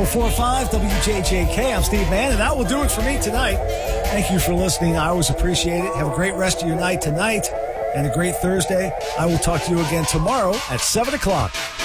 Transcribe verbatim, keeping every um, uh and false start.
oh four point five W J J K. I'm Steve Mann, and that will do it for me tonight. Thank you for listening. I always appreciate it. Have a great rest of your night tonight and a great Thursday. I will talk to you again tomorrow at seven o'clock.